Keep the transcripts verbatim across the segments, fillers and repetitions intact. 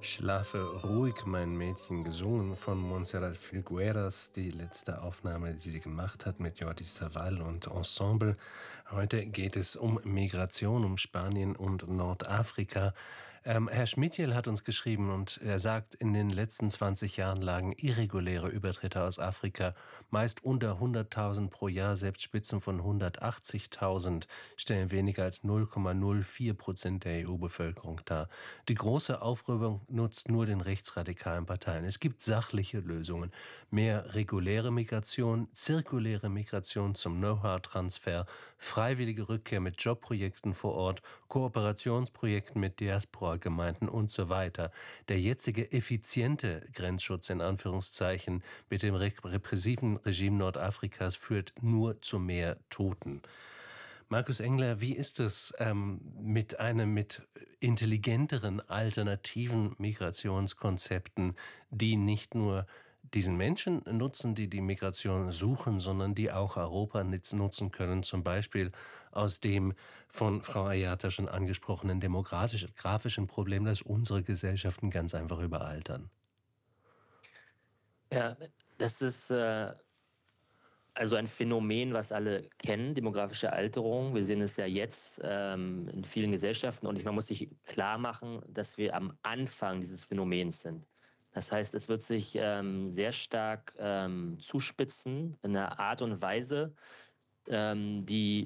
Schlafe ruhig, mein Mädchen, gesungen von Montserrat Figueras, die letzte Aufnahme, die sie gemacht hat mit Jordi Savall und Ensemble. Heute geht es um Migration, um Spanien und Nordafrika. Ähm, Herr Schmidtjel hat uns geschrieben und er sagt, in den letzten zwanzig Jahren lagen irreguläre Übertritte aus Afrika meist unter hunderttausend pro Jahr, selbst Spitzen von hundertachtzigtausend stellen weniger als null Komma null vier Prozent der E U-Bevölkerung dar. Die große Aufrührung nutzt nur den rechtsradikalen Parteien. Es gibt sachliche Lösungen. Mehr reguläre Migration, zirkuläre Migration zum Know-how-Transfer, freiwillige Rückkehr mit Jobprojekten vor Ort, Kooperationsprojekten mit Diaspora-Gemeinden und so weiter. Der jetzige effiziente Grenzschutz in Anführungszeichen mit dem repressiven Regime Nordafrikas führt nur zu mehr Toten. Markus Engler, wie ist es ähm, mit einem mit intelligenteren alternativen Migrationskonzepten, die nicht nur diesen Menschen nutzen, die die Migration suchen, sondern die auch Europa nutzen können, zum Beispiel aus dem von Frau Ayata schon angesprochenen demografischen Problem, dass unsere Gesellschaften ganz einfach überaltern? Ja, das ist äh, also ein Phänomen, was alle kennen, demografische Alterung. Wir sehen es ja jetzt ähm, in vielen Gesellschaften und man muss sich klar machen, dass wir am Anfang dieses Phänomens sind. Das heißt, es wird sich ähm, sehr stark ähm, zuspitzen in einer Art und Weise, ähm, die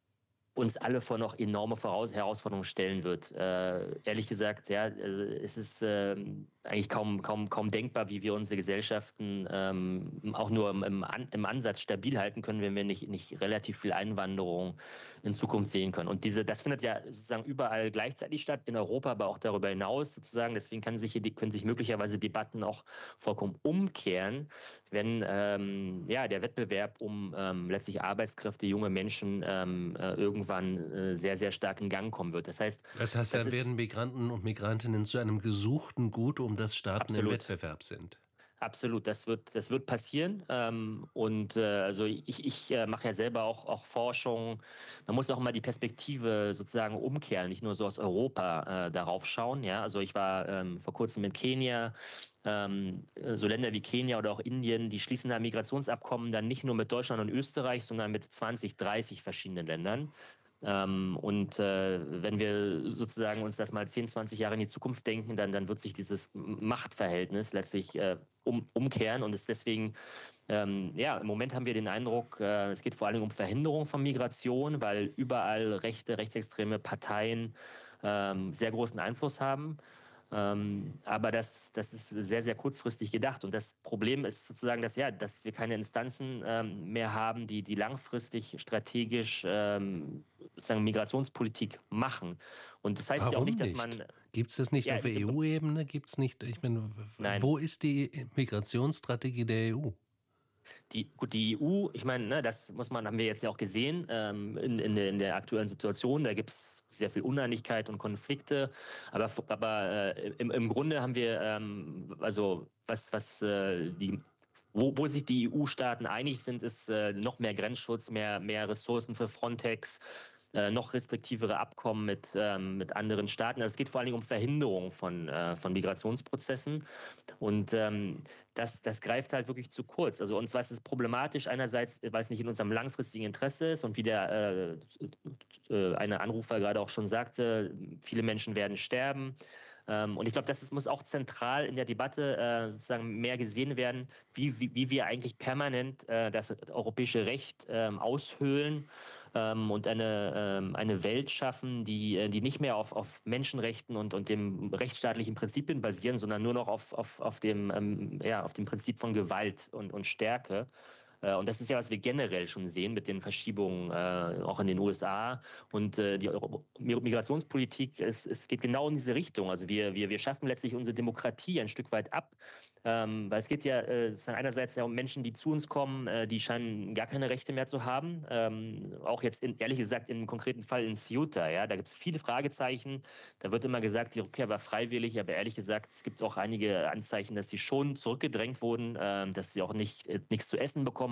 uns alle vor noch enorme Voraus- Herausforderungen stellen wird. Äh, ehrlich gesagt, ja, also es ist äh, eigentlich kaum, kaum, kaum denkbar, wie wir unsere Gesellschaften ähm, auch nur im, im, An- im Ansatz stabil halten können, wenn wir nicht, nicht relativ viel Einwanderung in Zukunft sehen können. Und diese, das findet ja sozusagen überall gleichzeitig statt, in Europa, aber auch darüber hinaus sozusagen. Deswegen kann sich hier, die- können sich möglicherweise Debatten auch vollkommen umkehren, wenn ähm, ja, der Wettbewerb um ähm, letztlich Arbeitskräfte, junge Menschen ähm, äh, irgendwann äh, sehr, sehr stark in Gang kommen wird. Das heißt, Das heißt, das dann ist werden Migranten und Migrantinnen zu einem gesuchten Gut, um das Staaten im absolut. Wettbewerb sind. Absolut, das wird, das wird passieren. Ähm, und äh, also ich, ich äh, mache ja selber auch, auch Forschung. Man muss auch mal die Perspektive sozusagen umkehren, nicht nur so aus Europa äh, darauf schauen. Ja, also ich war ähm, vor kurzem in Kenia. Ähm, so Länder wie Kenia oder auch Indien, die schließen da Migrationsabkommen dann nicht nur mit Deutschland und Österreich, sondern mit zwanzig, dreißig verschiedenen Ländern. Ähm, und äh, wenn wir sozusagen uns das mal zehn, zwanzig Jahre in die Zukunft denken, dann, dann wird sich dieses Machtverhältnis letztlich äh, um, umkehren und ist deswegen, ähm, ja, im Moment haben wir den Eindruck, äh, es geht vor allen Dingen um Verhinderung von Migration, weil überall rechte, rechtsextreme Parteien ähm, sehr großen Einfluss haben. Ähm, aber das, das ist sehr, sehr kurzfristig gedacht. Und das Problem ist sozusagen, dass, ja, dass wir keine Instanzen ähm, mehr haben, die, die langfristig strategisch ähm, sozusagen Migrationspolitik machen. Und das heißt ja auch Warum nicht, dass nicht? man, Gibt es das nicht ja, auf E U-Ebene? Gibt es nicht, ich meine, nein. wo ist die Migrationsstrategie der E U? Die, gut, die E U, ich meine, ne, das muss man, haben wir jetzt ja auch gesehen ähm, in, in, der, in der aktuellen Situation. Da gibt es sehr viel Uneinigkeit und Konflikte. Aber, aber äh, im, im Grunde haben wir, ähm, also was, was äh, die wo, wo sich die E U-Staaten einig sind, ist äh, noch mehr Grenzschutz, mehr, mehr Ressourcen für Frontex, äh, noch restriktivere Abkommen mit, ähm, mit anderen Staaten. Also es geht vor allen Dingen um Verhinderung von, äh, von Migrationsprozessen. Und ähm, das, das greift halt wirklich zu kurz. Also und zwar ist es problematisch einerseits, weil es nicht in unserem langfristigen Interesse ist und wie der äh, äh, eine Anrufer gerade auch schon sagte, viele Menschen werden sterben. Ähm, und ich glaube, das ist, muss auch zentral in der Debatte äh, sozusagen mehr gesehen werden, wie, wie, wie wir eigentlich permanent äh, das europäische Recht ähm, aushöhlen ähm, und eine, ähm, eine Welt schaffen, die, äh, die nicht mehr auf, auf Menschenrechten und, und dem rechtsstaatlichen Prinzipien basieren, sondern nur noch auf, auf, auf, dem, ähm, ja, auf dem Prinzip von Gewalt und, und Stärke. Äh, Und das ist ja, was wir generell schon sehen mit den Verschiebungen, äh, auch in den U S A. Und äh, die Euro Migrationspolitik, es, es geht genau in diese Richtung. Also wir, wir, wir schaffen letztlich unsere Demokratie ein Stück weit ab. Ähm, weil es geht ja äh, sozusagen einerseits ja um Menschen, die zu uns kommen, äh, die scheinen gar keine Rechte mehr zu haben. Ähm, auch jetzt, in, ehrlich gesagt, im konkreten Fall in Ceuta. Ja, da gibt es viele Fragezeichen. Da wird immer gesagt, die Rückkehr war freiwillig. Aber ehrlich gesagt, es gibt auch einige Anzeichen, dass sie schon zurückgedrängt wurden, äh, dass sie auch nicht, äh, nichts zu essen bekommen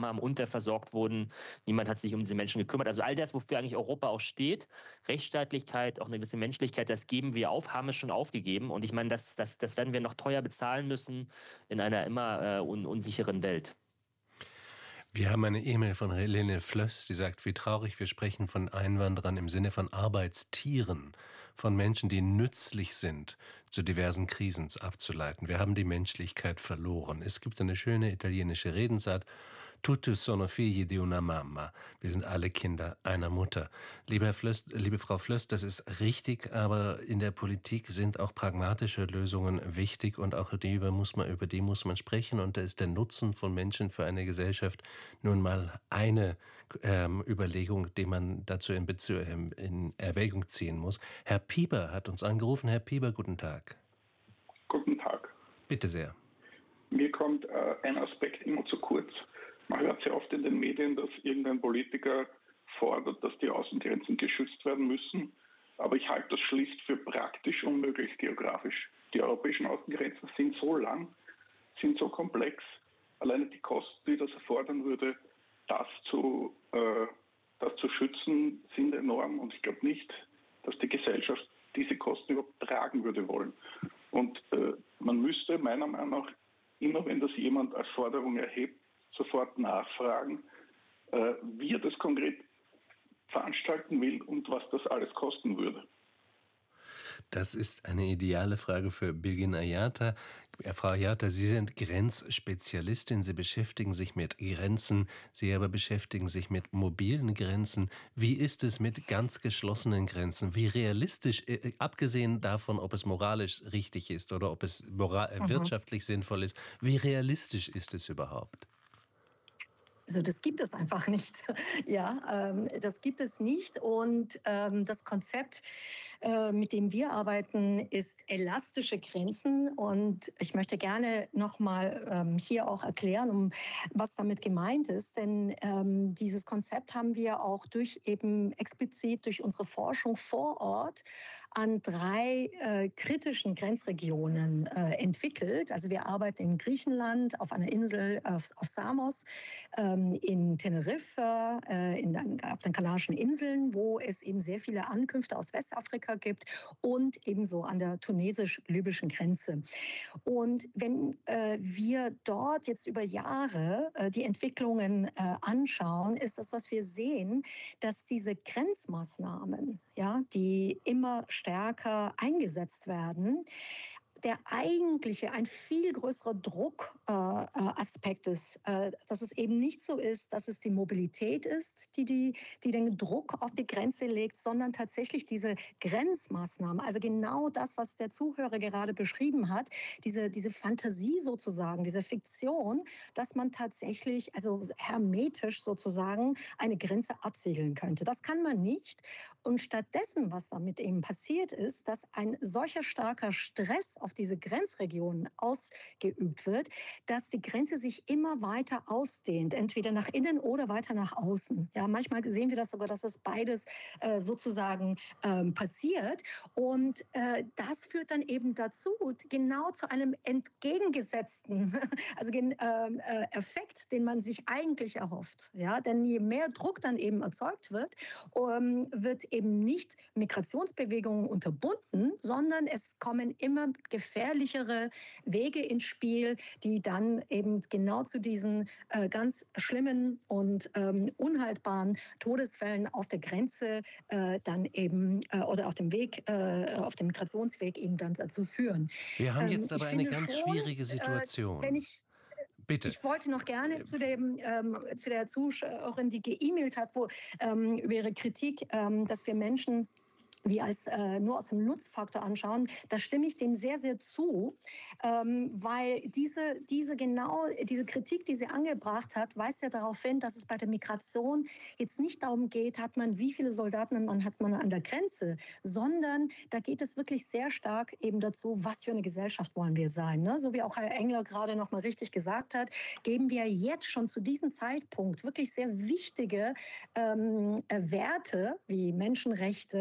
bekommen haben, unterversorgt wurden. Niemand hat sich um diese Menschen gekümmert. Also all das, wofür eigentlich Europa auch steht, Rechtsstaatlichkeit, auch eine gewisse Menschlichkeit, das geben wir auf, haben es schon aufgegeben. Und ich meine, das, das, das werden wir noch teuer bezahlen müssen in einer immer äh, un unsicheren Welt. Wir haben eine E-Mail von Helene Flöss, die sagt, wie traurig, wir sprechen von Einwanderern im Sinne von Arbeitstieren, von Menschen, die nützlich sind, zu diversen Krisen abzuleiten. Wir haben die Menschlichkeit verloren. Es gibt eine schöne italienische Redensart, Tutti sono figli di una mamma. Wir sind alle Kinder einer Mutter. Liebe, Herr Flöss, liebe Frau Flöss, das ist richtig, aber in der Politik sind auch pragmatische Lösungen wichtig und auch die über, muss man, über die muss man sprechen. Und da ist der Nutzen von Menschen für eine Gesellschaft nun mal eine ähm, Überlegung, die man dazu in, in Erwägung ziehen muss. Herr Pieper hat uns angerufen. Herr Pieper, guten Tag. Guten Tag. Bitte sehr. Mir kommt äh, ein Aspekt immer zu kurz. Man hört sehr oft in den Medien, dass irgendein Politiker fordert, dass die Außengrenzen geschützt werden müssen. Aber ich halte das schlicht für praktisch unmöglich geografisch. Die europäischen Außengrenzen sind so lang, sind so komplex. Alleine die Kosten, die das erfordern würde, das zu, äh, das zu schützen, sind enorm. Und ich glaube nicht, dass die Gesellschaft diese Kosten überhaupt tragen würde wollen. Und äh, man müsste meiner Meinung nach, immer wenn das jemand als Forderung erhebt, sofort nachfragen, äh, wie er das konkret veranstalten will und was das alles kosten würde. Das ist eine ideale Frage für Bilgin Ayata. Frau Ayata, Sie sind Grenzspezialistin. Sie beschäftigen sich mit Grenzen. Sie aber beschäftigen sich mit mobilen Grenzen. Wie ist es mit ganz geschlossenen Grenzen? Wie realistisch, äh, abgesehen davon, ob es moralisch richtig ist oder ob es moral, mhm. wirtschaftlich sinnvoll ist, wie realistisch ist es überhaupt? Also das gibt es einfach nicht. Ja, ähm, das gibt es nicht. Und ähm, das Konzept, äh, mit dem wir arbeiten, ist elastische Grenzen. Und ich möchte gerne noch mal ähm, hier auch erklären, um was damit gemeint ist. Denn ähm, dieses Konzept haben wir auch durch eben explizit durch unsere Forschung vor Ort an drei äh, kritischen Grenzregionen äh, entwickelt. Also wir arbeiten in Griechenland, auf einer Insel auf, auf Samos, ähm, in Teneriffa, äh, in, auf den Kanarischen Inseln, wo es eben sehr viele Ankünfte aus Westafrika gibt und ebenso an der tunesisch-libyschen Grenze. Und wenn äh, wir dort jetzt über Jahre äh, die Entwicklungen äh, anschauen, ist das, was wir sehen, dass diese Grenzmaßnahmen, ja, die immer stärker eingesetzt werden, der eigentliche, ein viel größerer Druckaspekt äh, ist, äh, dass es eben nicht so ist, dass es die Mobilität ist, die, die, die den Druck auf die Grenze legt, sondern tatsächlich diese Grenzmaßnahmen, also genau das, was der Zuhörer gerade beschrieben hat, diese, diese Fantasie sozusagen, diese Fiktion, dass man tatsächlich, also hermetisch sozusagen, eine Grenze absiegeln könnte. Das kann man nicht. Und stattdessen, was damit eben passiert ist, dass ein solcher starker Stress auf diese Grenzregionen ausgeübt wird, dass die Grenze sich immer weiter ausdehnt, entweder nach innen oder weiter nach außen. Ja, manchmal sehen wir das sogar, dass das beides äh, sozusagen ähm, passiert. Und äh, das führt dann eben dazu, genau zu einem entgegengesetzten also, äh, Effekt, den man sich eigentlich erhofft. Ja, denn je mehr Druck dann eben erzeugt wird, um, wird eben nicht Migrationsbewegungen unterbunden, sondern es kommen immer gefährlichere Wege ins Spiel, die dann eben genau zu diesen äh, ganz schlimmen und ähm, unhaltbaren Todesfällen auf der Grenze äh, dann eben äh, oder auf dem Weg, äh, auf dem Migrationsweg eben dann dazu führen. Wir haben jetzt ähm, aber eine ganz schon, schwierige Situation. Äh, wenn ich Bitte. Ich wollte noch gerne zu, dem, ähm, zu der Zuschauerin, die geemailt hat, wo, ähm, über ihre Kritik, ähm, dass wir Menschen wie als äh, nur aus dem Nutzfaktor anschauen, da stimme ich dem sehr, sehr zu, ähm, weil diese, diese genau, diese Kritik, die sie angebracht hat, weist ja darauf hin, dass es bei der Migration jetzt nicht darum geht, hat man, wie viele Soldaten man hat man an der Grenze, sondern da geht es wirklich sehr stark eben dazu, was für eine Gesellschaft wollen wir sein. Ne? So wie auch Herr Engler gerade noch mal richtig gesagt hat, geben wir jetzt schon zu diesem Zeitpunkt wirklich sehr wichtige ähm, Werte wie Menschenrechte,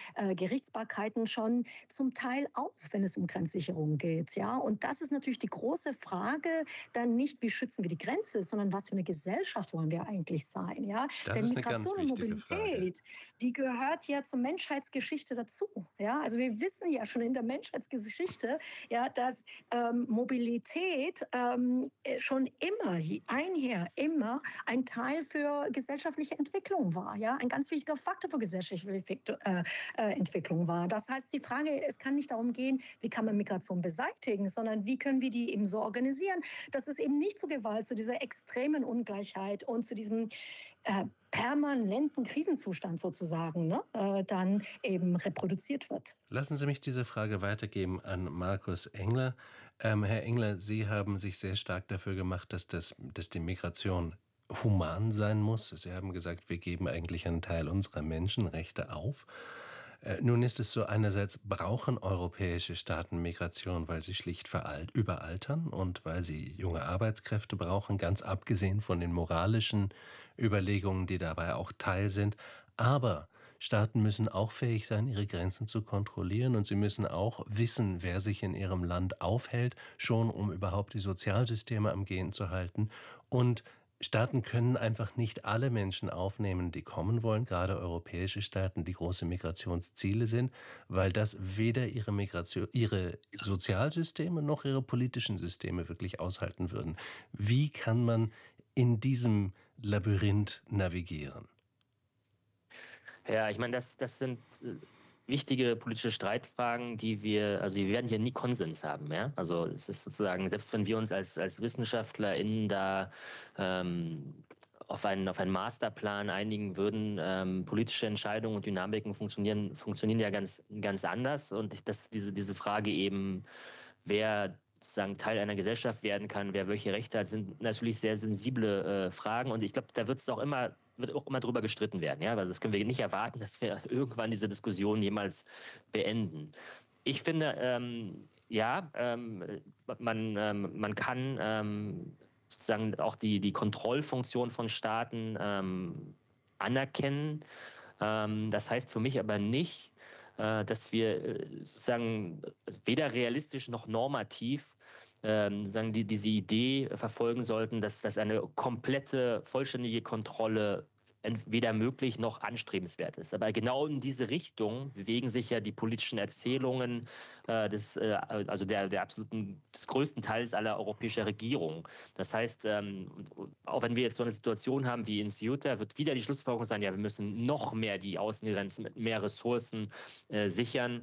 äh, Gerichtsbarkeiten schon zum Teil auf, wenn es um Grenzsicherung geht. Ja? Und das ist natürlich die große Frage, dann nicht, wie schützen wir die Grenze, sondern was für eine Gesellschaft wollen wir eigentlich sein. Ja? Das Denn ist eine ganz Migration und wichtige Frage. Mobilität, die gehört ja zur Menschheitsgeschichte dazu. Ja? Also wir wissen ja schon in der Menschheitsgeschichte, ja, dass ähm, Mobilität ähm, schon immer, einher, immer ein Teil für gesellschaftliche Entwicklung war. Ja? Ein ganz wichtiger Faktor für gesellschaftliche äh, äh, Entwicklung war. Das heißt, die Frage, es kann nicht darum gehen, wie kann man Migration beseitigen, sondern wie können wir die eben so organisieren, dass es eben nicht zu Gewalt, zu dieser extremen Ungleichheit und zu diesem äh, permanenten Krisenzustand sozusagen ne, äh, dann eben reproduziert wird. Lassen Sie mich diese Frage weitergeben an Markus Engler. Ähm, Herr Engler, Sie haben sich sehr stark dafür gemacht, dass, das, dass die Migration human sein muss. Sie haben gesagt, wir geben eigentlich einen Teil unserer Menschenrechte auf. Äh, nun ist es so, einerseits brauchen europäische Staaten Migration, weil sie schlicht veralt, überaltern und weil sie junge Arbeitskräfte brauchen, ganz abgesehen von den moralischen Überlegungen, die dabei auch Teil sind. Aber Staaten müssen auch fähig sein, ihre Grenzen zu kontrollieren, und sie müssen auch wissen, wer sich in ihrem Land aufhält, schon um überhaupt die Sozialsysteme am Gehen zu halten. Und Staaten können einfach nicht alle Menschen aufnehmen, die kommen wollen, gerade europäische Staaten, die große Migrationsziele sind, weil das weder ihre Migration, ihre Sozialsysteme noch ihre politischen Systeme wirklich aushalten würden. Wie kann man in diesem Labyrinth navigieren? Ja, ich meine, das, das sind äh, wichtige politische Streitfragen, die wir, also wir werden hier nie Konsens haben. Ja? Also es ist sozusagen, selbst wenn wir uns als, als WissenschaftlerInnen da ähm, auf einen, auf einen Masterplan einigen würden, ähm, politische Entscheidungen und Dynamiken funktionieren, funktionieren ja ganz, ganz anders. Und ich, das, diese, diese Frage eben, wer sozusagen Teil einer Gesellschaft werden kann, wer welche Rechte hat, sind natürlich sehr sensible äh, Fragen. Und ich glaube, da wird es auch immer, wird auch immer drüber gestritten werden. Ja? Also das können wir nicht erwarten, dass wir irgendwann diese Diskussion jemals beenden. Ich finde, ähm, ja, ähm, man, ähm, man kann ähm, sozusagen auch die, die Kontrollfunktion von Staaten ähm, anerkennen. Ähm, das heißt für mich aber nicht, äh, dass wir äh, sozusagen weder realistisch noch normativ ähm, sagen die, diese Idee verfolgen sollten, dass, dass eine komplette, vollständige Kontrolle weder möglich noch anstrebenswert ist. Aber genau in diese Richtung bewegen sich ja die politischen Erzählungen äh, des, äh, also der, der absoluten, des größten Teils aller europäischer Regierungen. Das heißt, ähm, auch wenn wir jetzt so eine Situation haben wie in Ceuta, wird wieder die Schlussfolgerung sein, ja, wir müssen noch mehr die Außengrenzen mit mehr Ressourcen äh, sichern.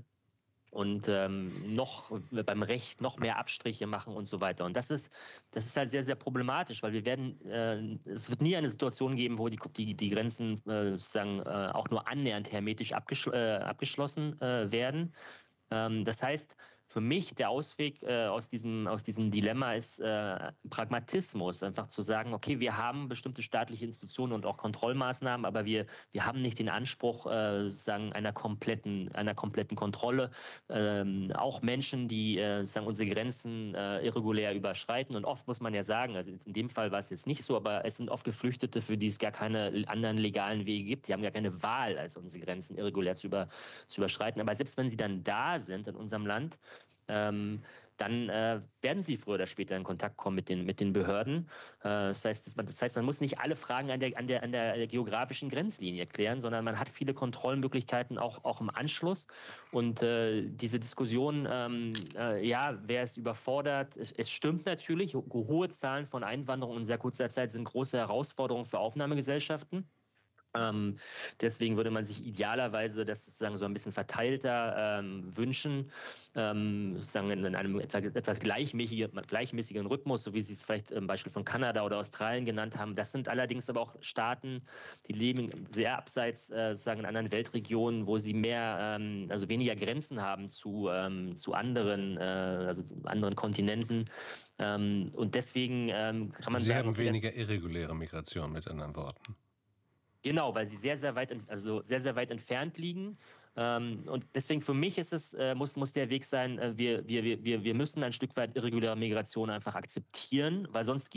Und ähm, noch beim Recht noch mehr Abstriche machen und so weiter. Und das ist, das ist halt sehr, sehr problematisch, weil wir werden, äh, es wird nie eine Situation geben, wo die, die, die Grenzen äh, sozusagen äh, auch nur annähernd hermetisch abgeschl äh, abgeschlossen äh, werden. Ähm, das heißt, für mich der Ausweg äh, aus, diesem, aus diesem Dilemma ist äh, Pragmatismus. Einfach zu sagen, okay, wir haben bestimmte staatliche Institutionen und auch Kontrollmaßnahmen, aber wir, wir haben nicht den Anspruch äh, sozusagen einer kompletten, einer kompletten Kontrolle. Ähm, auch Menschen, die äh, sozusagen unsere Grenzen äh, irregulär überschreiten. Und oft muss man ja sagen, also in dem Fall war es jetzt nicht so, aber es sind oft Geflüchtete, für die es gar keine anderen legalen Wege gibt. Die haben gar keine Wahl, als unsere Grenzen irregulär zu, über, zu überschreiten. Aber selbst wenn sie dann da sind in unserem Land, Ähm, dann äh, werden sie früher oder später in Kontakt kommen mit den, mit den Behörden. Äh, das heißt, das, das heißt, man muss nicht alle Fragen an der, an der, an der geografischen Grenzlinie klären, sondern man hat viele Kontrollmöglichkeiten auch, auch im Anschluss. Und äh, diese Diskussion, ähm, äh, ja, wer ist überfordert? Es, es stimmt natürlich, ho hohe Zahlen von Einwanderung in sehr kurzer Zeit sind große Herausforderungen für Aufnahmegesellschaften. Ähm, deswegen würde man sich idealerweise das sozusagen so ein bisschen verteilter ähm, wünschen, ähm, sozusagen in einem etwa, etwas gleichmäßigen, gleichmäßigen Rhythmus, so wie Sie es vielleicht im Beispiel von Kanada oder Australien genannt haben. Das sind allerdings aber auch Staaten, die leben sehr abseits äh, sozusagen in anderen Weltregionen, wo sie mehr, ähm, also weniger Grenzen haben zu, ähm, zu anderen, äh, also zu anderen Kontinenten. Ähm, und deswegen ähm, kann man Sie sagen, haben okay, weniger irreguläre Migration, mit anderen Worten. Genau, weil sie sehr, sehr weit, also sehr, sehr weit entfernt liegen. Ähm, und deswegen für mich ist es, äh, muss, muss der Weg sein, äh, wir, wir, wir, wir müssen ein Stück weit irreguläre Migration einfach akzeptieren, weil sonst